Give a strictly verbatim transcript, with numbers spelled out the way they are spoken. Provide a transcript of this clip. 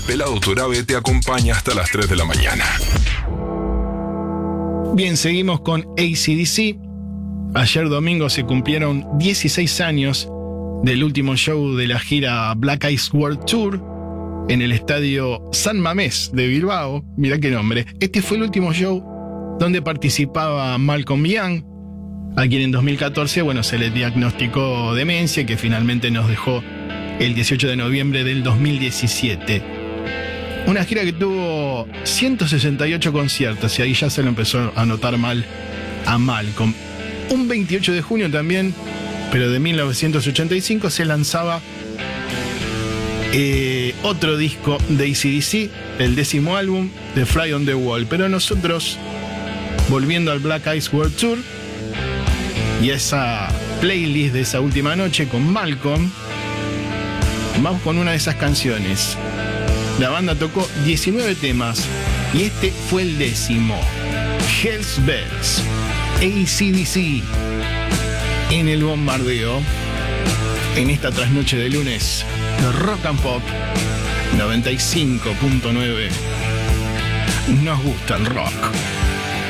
Pelado Turabe te acompaña hasta las tres de la mañana. Bien, seguimos con A C D C. Ayer domingo se cumplieron dieciséis años del último show de la gira Black Ice World Tour en el estadio San Mamés de Bilbao. Mirá qué nombre. Este fue el último show donde participaba Malcolm Young, a quien en dos mil catorce, bueno, se le diagnosticó demencia, que finalmente nos dejó el dieciocho de noviembre del dos mil diecisiete. Una gira que tuvo ciento sesenta y ocho conciertos, y ahí ya se lo empezó a notar mal a Malcolm. Un veintiocho de junio también, pero de mil novecientos ochenta y cinco, se lanzaba eh, otro disco de A C D C, el décimo álbum, The Fly on the Wall. Pero nosotros, volviendo al Black Ice World Tour y a esa playlist de esa última noche con Malcolm, vamos con una de esas canciones. La banda tocó diecinueve temas y este fue el décimo. Hell's Bells, A C D C, en el bombardeo, en esta trasnoche de lunes de Rock and Pop noventa y cinco punto nueve. Nos gusta el rock.